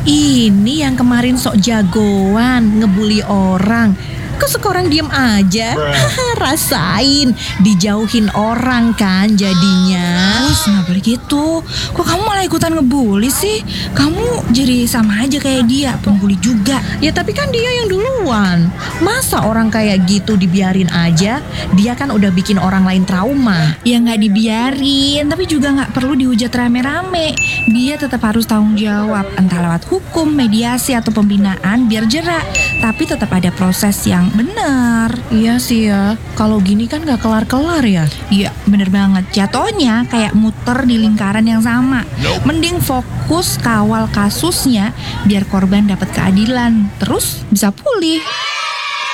Ini yang kemarin sok jagoan ngebully orang. Kok sekarang diem aja? Rasain, dijauhin orang kan jadinya. Terus nggak boleh gitu. Kok kamu malah ikutan ngebully sih? Kamu jadi sama aja kayak dia, pembuli juga. Ya tapi kan dia yang duluan. Masa orang kayak gitu dibiarin aja? Dia kan udah bikin orang lain trauma. Ya nggak dibiarin, tapi juga nggak perlu dihujat rame-rame. Dia tetap harus tanggung jawab, entah lewat hukum, mediasi, atau pembinaan biar jerak. Tapi tetap ada proses yang benar. Iya sih ya, kalau gini kan gak kelar-kelar ya. Iya, bener banget. Jatuhnya kayak muter di lingkaran yang sama. Mending fokus kawal kasusnya biar korban dapat keadilan, terus bisa pulih.